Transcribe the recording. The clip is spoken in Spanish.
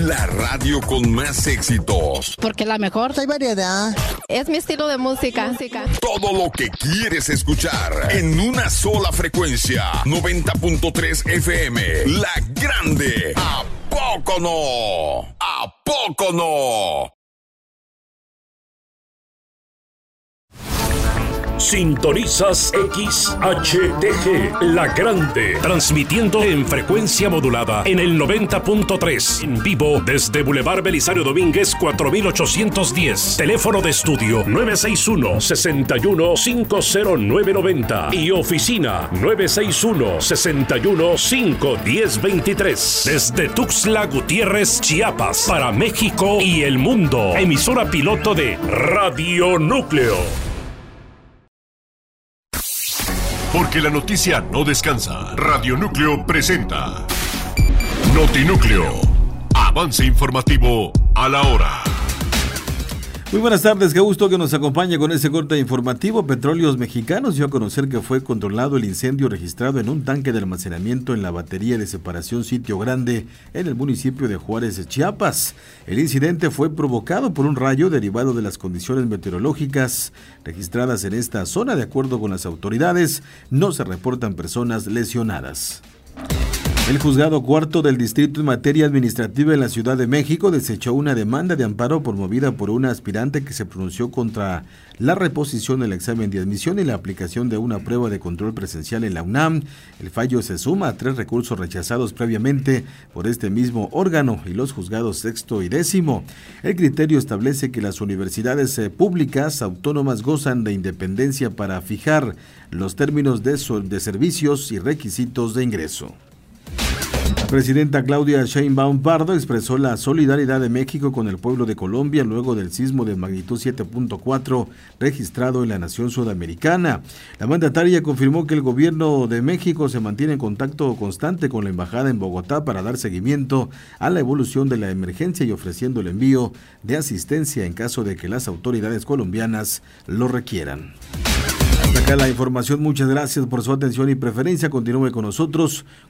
La radio con más éxitos. Porque la mejor. Hay variedad. Es mi estilo de música. Todo lo que quieres escuchar en una sola frecuencia. 90.3 FM. La Grande. ¿A poco no? ¿A poco no? Sintonizas XHTG, La Grande, transmitiendo en frecuencia modulada en el 90.3, en vivo desde Boulevard Belisario Domínguez 4810, teléfono de estudio 961-61-50990 y oficina 961-61-51023, desde Tuxtla Gutiérrez, Chiapas, para México y el mundo, emisora piloto de Radio Núcleo. Porque la noticia no descansa. Radio Núcleo presenta Notinúcleo. Avance informativo a la hora. Muy buenas tardes, qué gusto que nos acompañe con este corte informativo. Petróleos Mexicanos dio a conocer que fue controlado el incendio registrado en un tanque de almacenamiento en la batería de separación Sitio Grande en el municipio de Juárez, Chiapas. El incidente fue provocado por un rayo derivado de las condiciones meteorológicas registradas en esta zona. De acuerdo con las autoridades, no se reportan personas lesionadas. El juzgado cuarto del distrito en materia administrativa en la Ciudad de México desechó una demanda de amparo promovida por una aspirante que se pronunció contra la reposición del examen de admisión y la aplicación de una prueba de control presencial en la UNAM. El fallo se suma a 3 recursos rechazados previamente por este mismo órgano y los juzgados sexto y décimo. El criterio establece que las universidades públicas autónomas gozan de independencia para fijar los términos de servicios y requisitos de ingreso. La presidenta Claudia Sheinbaum Pardo expresó la solidaridad de México con el pueblo de Colombia luego del sismo de magnitud 7.4 registrado en la nación sudamericana. La mandataria confirmó que el gobierno de México se mantiene en contacto constante con la embajada en Bogotá para dar seguimiento a la evolución de la emergencia y ofreciendo el envío de asistencia en caso de que las autoridades colombianas lo requieran. Hasta acá la información, muchas gracias por su atención y preferencia. Continúe con nosotros